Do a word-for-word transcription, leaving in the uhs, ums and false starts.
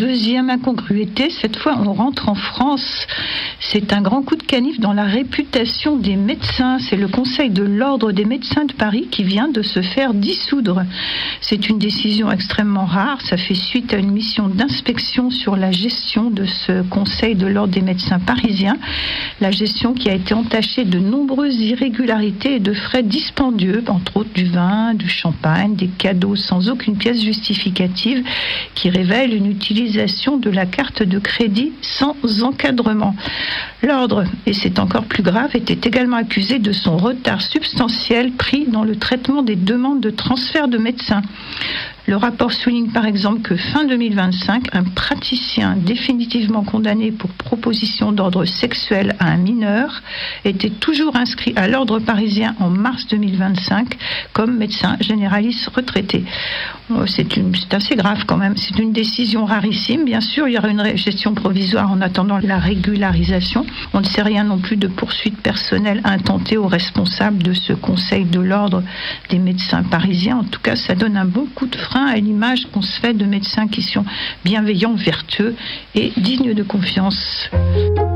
deuxième incongruité, cette fois on rentre en France. C'est un grand coup de canif dans la réputation des médecins. C'est le Conseil de l'Ordre des médecins de Paris qui vient de se faire dissoudre. C'est une décision extrêmement rare. Ça fait suite à une mission d'inspection sur la gestion de ce Conseil de l'Ordre des médecins parisiens. La gestion qui a été entachée de nombreuses irrégularités et de frais dispendieux, entre autres du vin, du champagne, des cadeaux sans aucune pièce justificative, qui révèle une utilisation de la carte de crédit sans encadrement. L'ordre, et c'est encore plus grave, était également accusé de son retard substantiel pris dans le traitement des demandes de transfert de médecins. Le rapport souligne par exemple que fin deux mille vingt-cinq, un praticien définitivement condamné pour proposition d'ordre sexuel à un mineur était toujours inscrit à l'ordre parisien en mars deux mille vingt-cinq comme médecin généraliste retraité. C'est, une, c'est assez grave quand même. C'est une décision rarissime. Bien sûr, il y aura une gestion provisoire en attendant la régularisation. On ne sait rien non plus de poursuites personnelles intentées aux responsables de ce Conseil de l'Ordre des médecins parisiens. En tout cas, ça donne un bon coup de frein à l'image qu'on se fait de médecins qui sont bienveillants, vertueux et dignes de confiance.